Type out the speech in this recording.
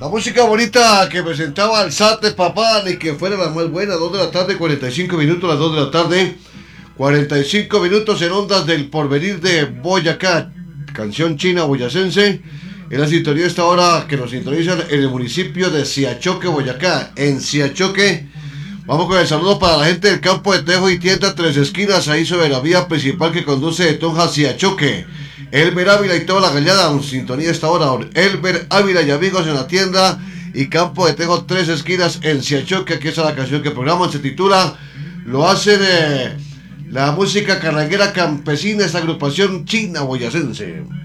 La música bonita que presentaba el SAT de papá, ni que fuera la más buena. 2 de la tarde, 45 minutos, las 2 de la tarde, 45 minutos en ondas del porvenir de Boyacá. Canción china boyacense. En la sintonía esta hora que nos sintonizan en el municipio de Siachoque, Boyacá. En Siachoque, vamos con el saludo para la gente del campo de Tejo y tienda Tres Esquinas, ahí sobre la vía principal que conduce de Tunja a Siachoque. Elber Ávila y toda la gallada, en sintonía esta hora. Elber Ávila y amigos en la tienda y campo de Tejo Tres Esquinas en Siachoque. Aquí está la canción que el programa se titula. Lo hacen la música carranguera campesina, esta agrupación china boyacense.